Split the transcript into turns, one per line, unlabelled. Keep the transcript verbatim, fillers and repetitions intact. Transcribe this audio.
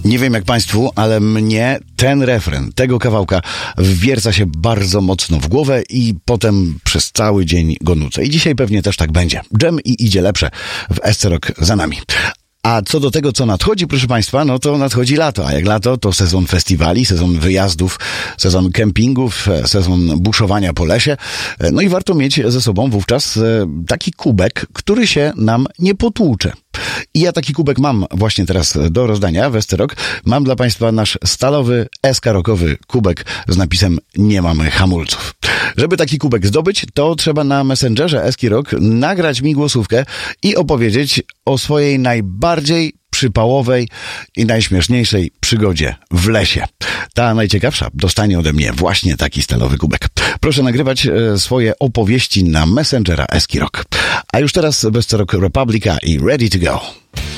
Nie wiem jak Państwu, ale mnie ten refren tego kawałka wwierca się bardzo mocno w głowę i potem przez cały dzień go nucę. I dzisiaj pewnie też tak będzie. Dżem i idzie lepsze w S C Rock za nami. A co do tego, co nadchodzi, proszę Państwa, no to nadchodzi lato. A jak lato, to sezon festiwali, sezon wyjazdów, sezon kempingów, sezon buszowania po lesie. No i warto mieć ze sobą wówczas taki kubek, który się nam nie potłucze. I ja taki kubek mam właśnie teraz do rozdania w S C Rock. Mam dla Państwa nasz stalowy, S K-rockowy kubek z napisem "Nie mamy hamulców". Żeby taki kubek zdobyć, to trzeba na Messengerze S K Rock nagrać mi głosówkę i opowiedzieć o swojej najbardziej przypałowej i najśmieszniejszej przygodzie w lesie. Ta najciekawsza dostanie ode mnie właśnie taki stalowy kubek. Proszę nagrywać e, swoje opowieści na Messengera S K Rock. A już teraz S C Rock Republica i Ready to Go.